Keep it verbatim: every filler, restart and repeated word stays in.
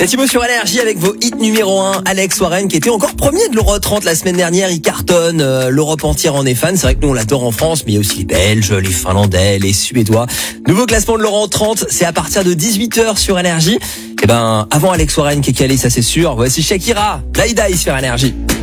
C'est Thibaut sur Énergie avec vos hits numéro un. Alex Warren qui était encore premier de l'Euro trente la semaine dernière. Il cartonne, euh, l'Europe entière en est fan. C'est vrai que nous on l'adore en France, mais il y a aussi les Belges, les Finlandais, les Suédois. Nouveau classement de l'Euro trente, c'est à partir de dix-huit heures sur Énergie. Et ben, avant Alex Warren qui est calé, ça c'est sûr. Voici Shakira, Die Die sur Énergie.